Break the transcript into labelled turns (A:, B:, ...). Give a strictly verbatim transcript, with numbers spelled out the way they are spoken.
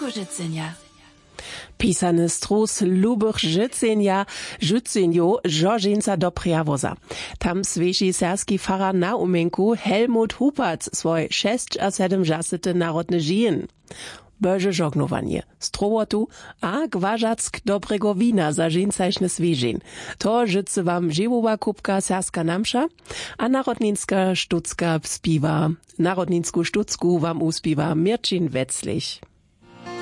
A: Luku Życenia.
B: Pisany strus lubych życenia, życenio, Żorżinca do Priavoza. Tam swieži serski farar na umenku Helmut Hupac swoj šest a sedem žasete narodne žijen. Boże żognowanie. Strowotu a gważack dobrego wina za żincajszne swieżin. To życy wam żywowa kubka serska namsza, a narodninska sztucka spiwa. Narodninsku sztucku wam uspiwa Mirczin Wetzlich.